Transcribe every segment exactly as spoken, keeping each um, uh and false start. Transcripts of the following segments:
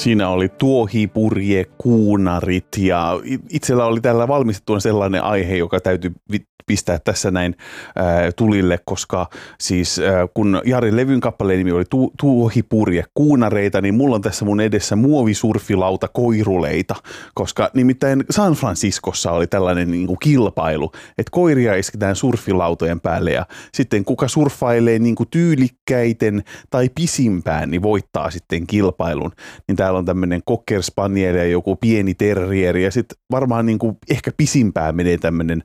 Siinä oli tuohipurje, kuunarit ja itsellä oli tällä valmistettuna sellainen aihe, joka täytyy pistää tässä näin ää, tulille, koska siis ää, kun Jari Levyn kappaleen nimi oli tu- tuohipurje, kuunareita, niin mulla on tässä mun edessä muovisurfilauta koiruleita, koska nimittäin San Franciscossa oli tällainen niin kuin kilpailu, että koiria isketään surfilautojen päälle ja sitten kuka surffailee niin kuin tyylikkäiten tai pisimpään, niin voittaa sitten kilpailun. Niin täällä on tämmöinen cocker spaniel ja joku pieni terrieri ja sitten varmaan niin kuin ehkä pisimpään menee tämmöinen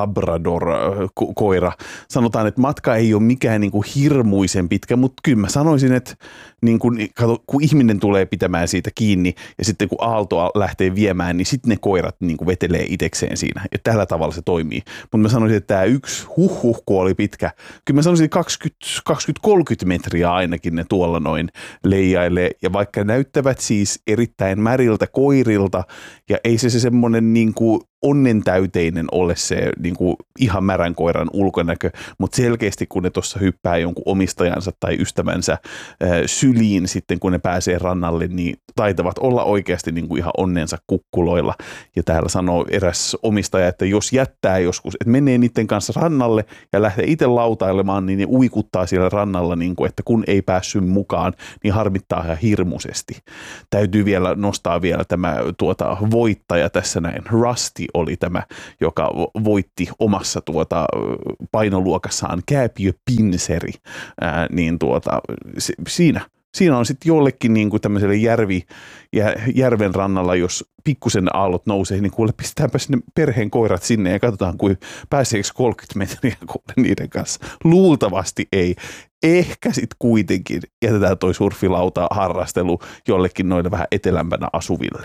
labrador-koira. Sanotaan, että matka ei ole mikään niin kuin hirmuisen pitkä, mutta kyllä mä sanoisin, että niin kuin, kato, kun ihminen tulee pitämään siitä kiinni ja sitten kun aaltoa lähtee viemään, niin sitten ne koirat niin kuin vetelee itsekseen siinä. Ja tällä tavalla se toimii. Mutta mä sanoisin, että tämä yksi huhhuhku oli pitkä. Kyllä mä sanoisin, että kaksikymmentä kolmekymmentä metriä ainakin ne tuolla noin leijailee. Ja vaikka näyttävät siis erittäin märiltä koirilta ja ei se se semmoinen niin kuin onnentäyteinen ole se niin kuin ihan märän koiran ulkonäkö, mutta selkeästi kun ne tuossa hyppää jonkun omistajansa tai ystävänsä äh, syliin sitten kun ne pääsee rannalle, niin taitavat olla oikeasti niin kuin ihan onnensa kukkuloilla. Ja täällä sanoo eräs omistaja, että jos jättää joskus, että menee niiden kanssa rannalle ja lähtee itse lautailemaan, niin ne uikuttaa siellä rannalla, niin kuin, että kun ei päässyt mukaan, niin harmittaa ihan hirmuisesti. Täytyy vielä nostaa vielä tämä tuota, voittaja tässä näin. Rusty oli tämä, joka voitti omassa tuota, painoluokassaan kääpiöpinseri, ää, niin tuota, se, siinä, siinä on sitten jollekin niin kuin tämmöiselle järvi, jä, järven rannalla, jos pikkusen aallot nousee, niin kuule pistetäänpä sinne perheen koirat sinne ja katsotaan, kuin pääseekö kolmekymmentä metriä kuule niiden kanssa. Luultavasti ei. Ehkä sitten kuitenkin jätetään toi surfilauta harrastelu jollekin noille vähän etelämpänä asuville.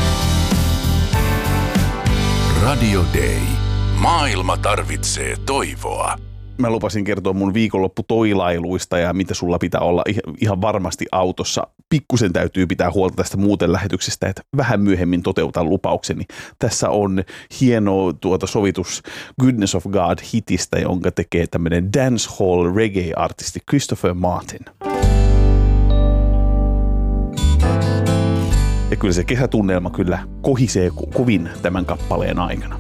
Radio Day. Maailma tarvitsee toivoa. Mä lupasin kertoa mun viikonlopputoilailuista ja mitä sulla pitää olla ihan varmasti autossa. Pikkusen täytyy pitää huolta tästä muuten lähetyksestä, että vähän myöhemmin toteutan lupaukseni. Tässä on hieno tuota sovitus Goodness of God-hitistä, jonka tekee tämmöinen dancehall reggae-artisti Christopher Martin. Ja kyllä se kesätunnelma kyllä kohisee kovin tämän kappaleen aikana.